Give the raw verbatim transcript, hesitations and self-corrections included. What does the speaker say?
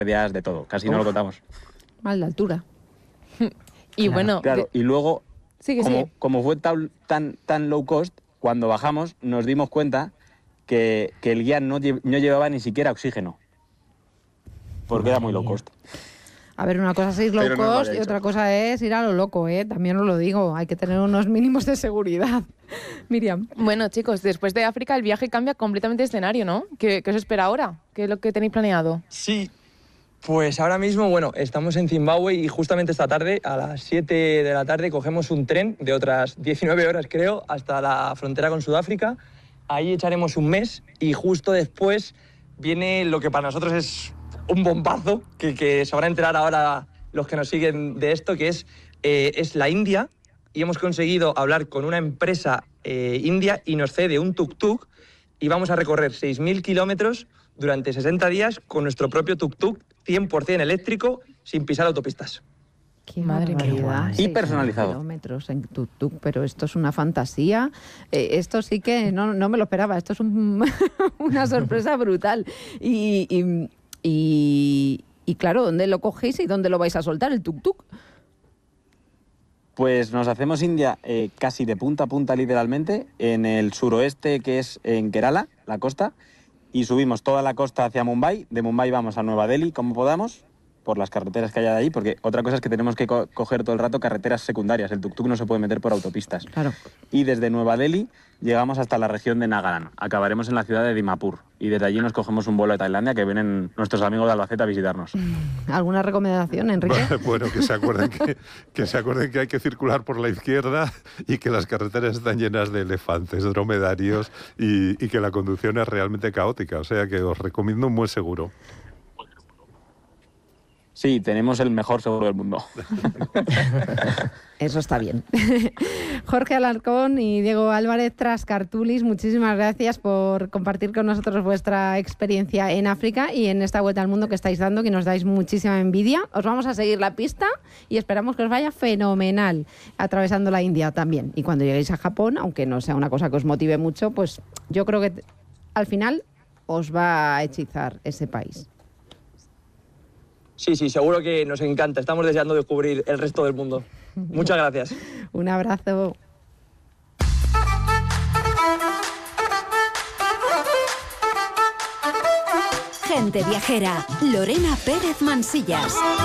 días de todo, casi Uf. no lo contamos. Mal de altura. Y claro, bueno... Claro, de... y luego, sigue, como, sigue. como fue tan, tan, tan low cost, cuando bajamos nos dimos cuenta que, que el guía no, no llevaba ni siquiera oxígeno, porque Madre era muy low cost. A ver, una cosa es ir low Pero cost no y otra cosa es ir a lo loco, ¿eh? También os lo digo, hay que tener unos mínimos de seguridad. Miriam. Bueno, chicos, después de África el viaje cambia completamente de escenario, ¿no? ¿Qué, qué os espera ahora? ¿Qué es lo que tenéis planeado? Sí, pues ahora mismo, bueno, estamos en Zimbabue y justamente esta tarde, a las siete de la tarde, cogemos un tren de otras diecinueve horas, creo, hasta la frontera con Sudáfrica. Ahí echaremos un mes y justo después viene lo que para nosotros es un bombazo, que, que se van a enterar ahora los que nos siguen de esto, que es, eh, es la India, y hemos conseguido hablar con una empresa eh, india y nos cede un tuk-tuk y vamos a recorrer seis mil kilómetros durante sesenta días con nuestro propio tuk-tuk cien por ciento eléctrico sin pisar autopistas. Qué Madre mía. Y personalizado. Kilómetros en tuk-tuk, pero esto es una fantasía. Eh, esto sí que no, no me lo esperaba. Esto es un, una sorpresa brutal. Y, y, y, y claro, ¿dónde lo cogéis y dónde lo vais a soltar, el tuk-tuk? Pues nos hacemos India eh, casi de punta a punta literalmente, en el suroeste, que es en Kerala, la costa, y subimos toda la costa hacia Mumbai. De Mumbai vamos a Nueva Delhi como podamos, por las carreteras que haya de ahí, porque otra cosa es que tenemos que co coger todo el rato carreteras secundarias. El tuk-tuk no se puede meter por autopistas. Claro. Y desde Nueva Delhi llegamos hasta la región de Nagaland. Acabaremos en la ciudad de Dimapur. Y desde allí nos cogemos un vuelo a Tailandia, que vienen nuestros amigos de Albacete a visitarnos. ¿Alguna recomendación, Enrique? Bueno, que se acuerden que, que se acuerden que hay que circular por la izquierda y que las carreteras están llenas de elefantes, dromedarios y, y que la conducción es realmente caótica. O sea que os recomiendo un buen seguro. Sí, tenemos el mejor seguro del mundo. Eso está bien. Jorge Alarcón y Diego Álvarez tras Cartulis, muchísimas gracias por compartir con nosotros vuestra experiencia en África y en esta vuelta al mundo que estáis dando, que nos dais muchísima envidia. Os vamos a seguir la pista y esperamos que os vaya fenomenal atravesando la India también. Y cuando lleguéis a Japón, aunque no sea una cosa que os motive mucho, pues yo creo que al final os va a hechizar ese país. Sí, sí, seguro que nos encanta. Estamos deseando descubrir el resto del mundo. Muchas gracias. Un abrazo. Gente viajera, Lorena Pérez Mansillas.